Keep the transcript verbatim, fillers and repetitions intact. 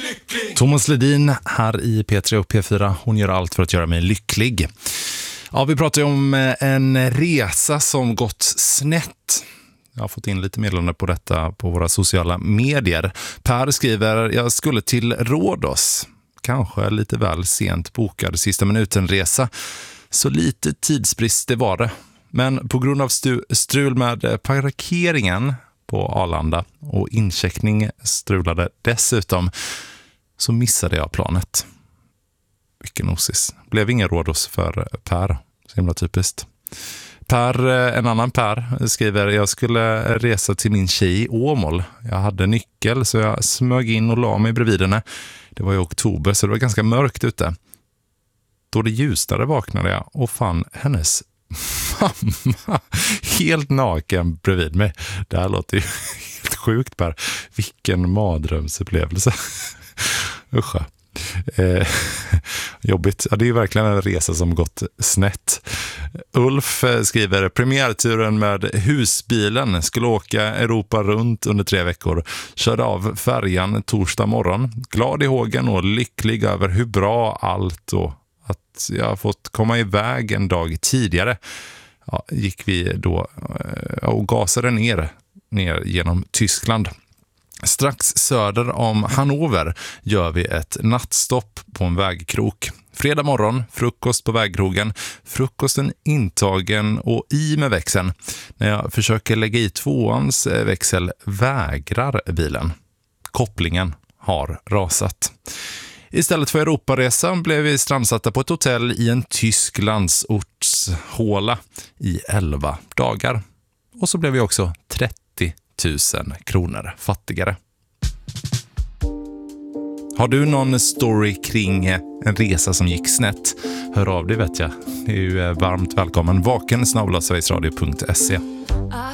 lycklig. Thomas Ledin här i P tre och P fyra. Hon gör allt för att göra mig lycklig. Ja, vi pratar ju om en resa som gått snett. Jag har fått in lite meddelande på detta på våra sociala medier. Per skriver, jag skulle till Rhodos. Kanske lite väl sent bokad sista minuten-resa. Så lite tidsbrist det var det. Men på grund av stu- strul med parkeringen på Arlanda och incheckning strulade dessutom, så missade jag planet. Vilken osis. Blev ingen Rhodos för Per. Så himla typiskt. Per, en annan Per skriver, jag skulle resa till min tjej i Åmål. Jag hade nyckel så jag smög in och la mig bredvid henne. Det var i oktober så det var ganska mörkt ute. Då det ljusnade vaknade jag och fann hennes mamma helt naken bredvid mig. Det här låter ju helt sjukt, Per. Vilken mardrömsupplevelse. Uscha. Eh, jobbigt. Ja, det är ju verkligen en resa som gått snett. Ulf skriver, premiärturen med husbilen, skulle åka Europa runt under tre veckor. Körde av färjan torsdag morgon. Glad i hågen och lycklig över hur bra allt och att jag har fått komma iväg en dag tidigare. Ja, gick vi då och gasade ner, ner genom Tyskland. Strax söder om Hannover gör vi ett nattstopp på en vägkrok. Fredag morgon, frukost på vägkrogen. Frukosten intagen och i med växeln. När jag försöker lägga i tvåans växel vägrar bilen. Kopplingen har rasat. Istället för Europaresan blev vi strandsatta på ett hotell i en tysk landsortshåla i elva dagar. Och så blev vi också trettio tusen kronor fattigare. Har du någon story kring en resa som gick snett? Hör av dig, vet jag. Det är ju varmt välkommen. vaken snabel-a sverigesradio punkt se.